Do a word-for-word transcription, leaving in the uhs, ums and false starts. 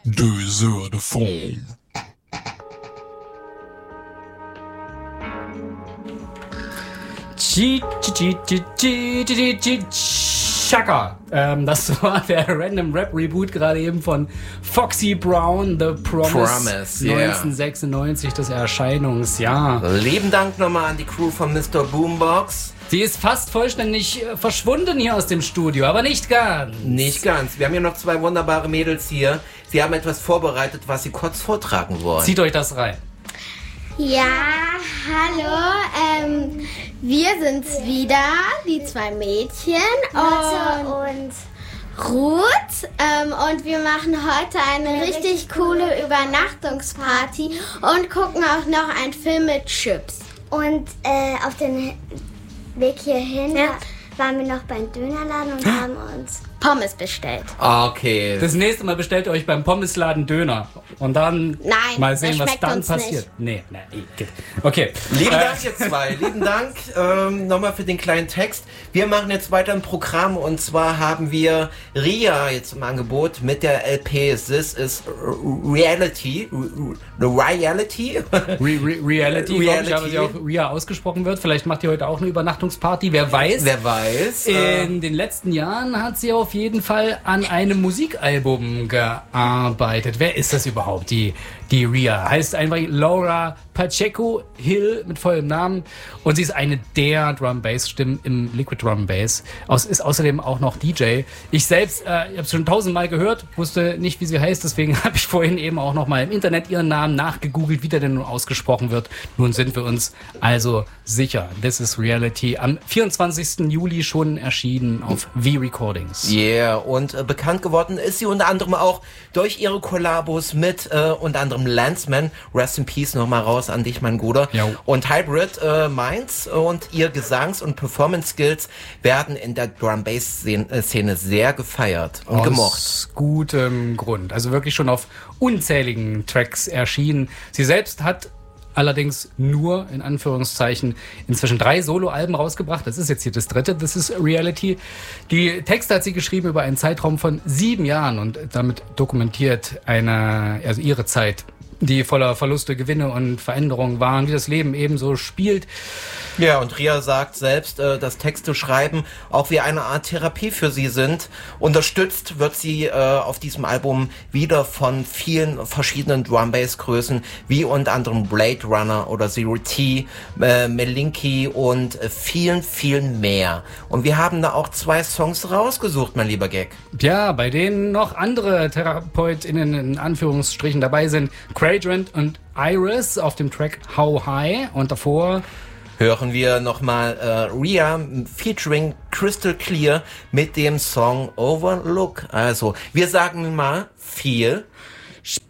Deux heures de fond. Chaka. Ähm, das war der Random Rap Reboot gerade eben von Foxy Brown, The Promise, Promise yeah. neunzehnhundertsechsundneunzig, das Erscheinungsjahr. Lieben Dank nochmal an die Crew von Mister Boombox. Sie ist fast vollständig äh, verschwunden hier aus dem Studio, aber nicht ganz. Nicht ganz. Wir haben hier noch zwei wunderbare Mädels hier. Sie haben etwas vorbereitet, was sie kurz vortragen wollen. Zieht euch das rein. Ja, hallo, ähm, wir sind's wieder, die zwei Mädchen und, und Ruth ähm, und wir machen heute eine richtig coole Übernachtungsparty und gucken auch noch einen Film mit Chips. Und äh, auf dem Weg hierhin Ja. waren wir noch beim Dönerladen und haben uns Pommes bestellt. Okay. Das nächste Mal bestellt ihr euch beim Pommesladen Döner. Und dann Nein, mal sehen, das was schmeckt dann uns passiert. nicht. Nee, nee, geht. Okay. Lieben Äh, Dank, ihr zwei. Lieben Dank ähm, nochmal für den kleinen Text. Wir machen jetzt weiter ein Programm und zwar haben wir Ria jetzt im Angebot mit der L P This is Reality. The Reality? Re Re Reality, glaube ich, aber Reality. sie auch Ria ausgesprochen wird. Vielleicht macht ihr heute auch eine Übernachtungsparty, wer weiß. Wer weiß. äh, In den letzten Jahren hat sie auf jeden Fall an einem Musikalbum gearbeitet. Wer ist das überhaupt? Die, die Ria heißt einfach Laura Pacheco Hill mit vollem Namen und sie ist eine der Drum-Bass-Stimmen im Liquid Drum Bass. Aus, ist außerdem auch noch D J. Ich selbst, äh, ich habe es schon tausendmal gehört, wusste nicht, wie sie heißt, deswegen habe ich vorhin eben auch noch mal im Internet ihren Namen nachgegoogelt, wie der denn nun ausgesprochen wird. Nun sind wir uns also sicher. This is Reality. Am vierundzwanzigsten Juli schon erschienen auf V-Recordings. Yeah, und äh, bekannt geworden ist sie unter anderem auch durch ihre Kollabos mit äh, unter anderem Landsman. Rest in Peace nochmal raus an dich, mein Bruder. Jo. Und Hybrid äh, Minds und ihr Gesangs- und Performance-Skills werden in der Drum-Bass-Szene sehr gefeiert und gemocht. Aus gutem Grund. Also wirklich schon auf unzähligen Tracks erschienen. Sie selbst hat allerdings nur, in Anführungszeichen, inzwischen drei Soloalben rausgebracht. Das ist jetzt hier das dritte, This is Reality. Die Texte hat sie geschrieben über einen Zeitraum von sieben Jahren und damit dokumentiert eine, also ihre Zeit, die voller Verluste, Gewinne und Veränderungen waren, wie das Leben eben so spielt. Ja, und Ria sagt selbst, äh, dass Texte schreiben auch wie eine Art Therapie für sie sind. Unterstützt wird sie äh, auf diesem Album wieder von vielen verschiedenen Drum-Bass-Größen, wie unter anderem Blade Runner oder Zero T, äh, Melinki und äh, vielen, vielen mehr. Und wir haben da auch zwei Songs rausgesucht, mein lieber Gag. Ja, bei denen noch andere TherapeutInnen in Anführungsstrichen dabei sind. Quadrant und Iris auf dem Track How High und davor Hören wir nochmal äh, Ria featuring Crystal Clear mit dem Song Overlook. Also, wir sagen mal viel Spaß.